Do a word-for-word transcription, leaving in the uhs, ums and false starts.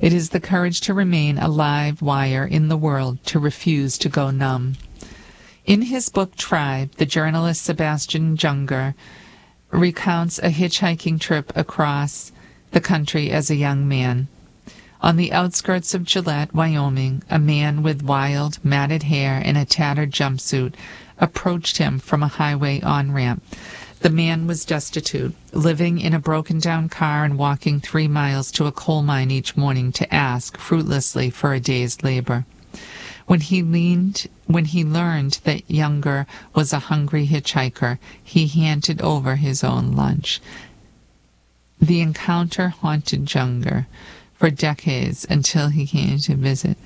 It is the courage to remain a live wire in the world, to refuse to go numb. In his book Tribe, the journalist Sebastian Junger recounts a hitchhiking trip across the country as a young man. On the outskirts of Gillette, Wyoming, a man with wild, matted hair and a tattered jumpsuit approached him from a highway on-ramp. The man was destitute, living in a broken-down car and walking three miles to a coal mine each morning to ask, fruitlessly, for a day's labor. When he leaned, when he learned that Junger was a hungry hitchhiker, he handed over his own lunch. The encounter haunted Junger for decades until he came to visit